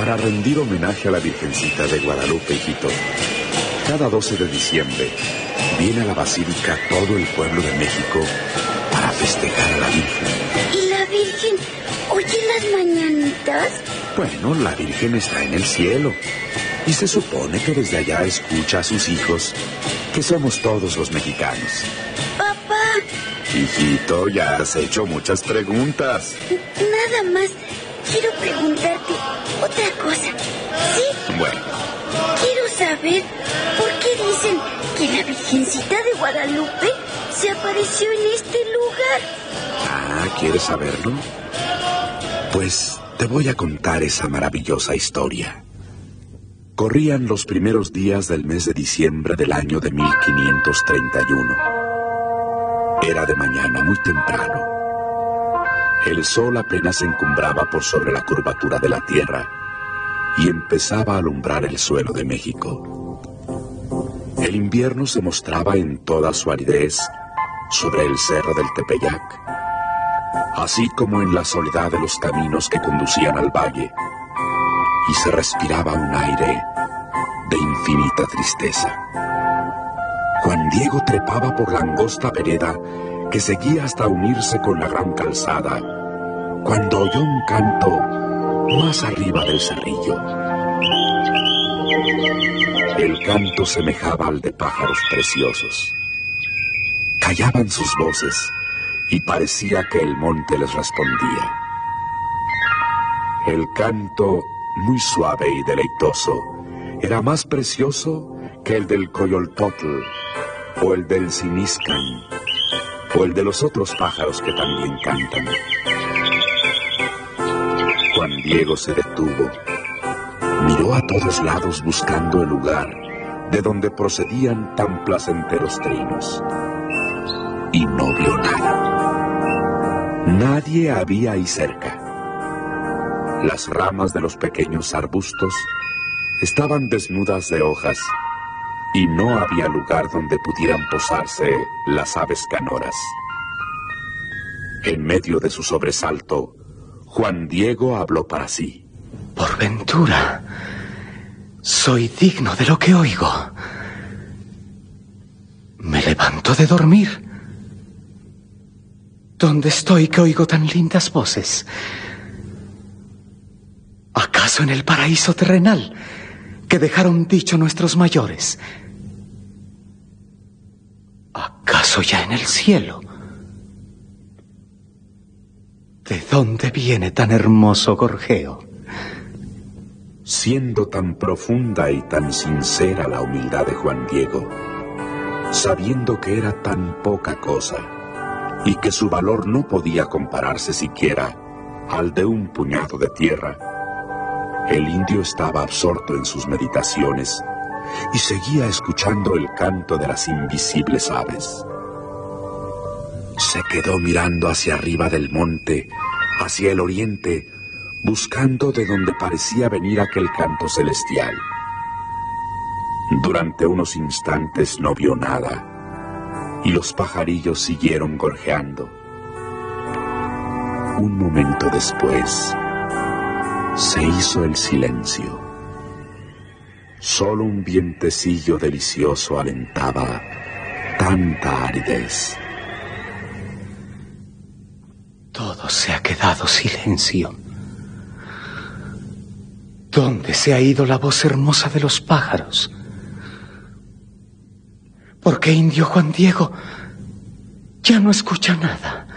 Para rendir homenaje a la Virgencita de Guadalupe, hijito, cada 12 de diciembre viene a la Basílica todo el pueblo de México para festejar a la Virgen. ¿Y la Virgen oye las mañanitas? Bueno, la Virgen está en el cielo y se supone que desde allá escucha a sus hijos, que somos todos los mexicanos. Papá. Hijito, ya has hecho muchas preguntas. Nada más. Quiero preguntarte otra cosa. ¿Sí? Bueno. Quiero saber por qué dicen que la Virgencita de Guadalupe se apareció en este lugar. Ah, ¿quieres saberlo? Pues te voy a contar esa maravillosa historia. Corrían los primeros días del mes de diciembre del año de 1531. Era de mañana muy temprano. El sol apenas se encumbraba por sobre la curvatura de la tierra y empezaba a alumbrar el suelo de México. El invierno se mostraba en toda su aridez sobre el cerro del Tepeyac, así como en la soledad de los caminos que conducían al valle, y se respiraba un aire de infinita tristeza. Juan Diego trepaba por la angosta vereda que seguía hasta unirse con la gran calzada, cuando oyó un canto más arriba del cerrillo. El canto semejaba al de pájaros preciosos. Callaban sus voces y parecía que el monte les respondía. El canto, muy suave y deleitoso, era más precioso que el del coyoltotl, o el del siniscan, o el de los otros pájaros que también cantan. Juan Diego se detuvo, miró a todos lados buscando el lugar de donde procedían tan placenteros trinos, y no vio nada. Nadie había ahí cerca. Las ramas de los pequeños arbustos estaban desnudas de hojas, y no había lugar donde pudieran posarse las aves canoras. En medio de su sobresalto, Juan Diego habló para sí. Por ventura, soy digno de lo que oigo. Me levanto de dormir. ¿Dónde estoy que oigo tan lindas voces? ¿Acaso en el paraíso terrenal que dejaron dicho nuestros mayores? ¿Acaso ya en el cielo? ¿De dónde viene tan hermoso gorjeo? Siendo tan profunda y tan sincera la humildad de Juan Diego, sabiendo que era tan poca cosa y que su valor no podía compararse siquiera al de un puñado de tierra, el indio estaba absorto en sus meditaciones y seguía escuchando el canto de las invisibles aves. Se quedó mirando hacia arriba del monte, hacia el oriente, buscando de donde parecía venir aquel canto celestial. Durante unos instantes no vio nada, y los pajarillos siguieron gorjeando. Un momento después, se hizo el silencio. Solo un vientecillo delicioso alentaba tanta aridez. Todo se ha quedado silencio. ¿Dónde se ha ido la voz hermosa de los pájaros? ¿Por qué indio Juan Diego ya no escucha nada?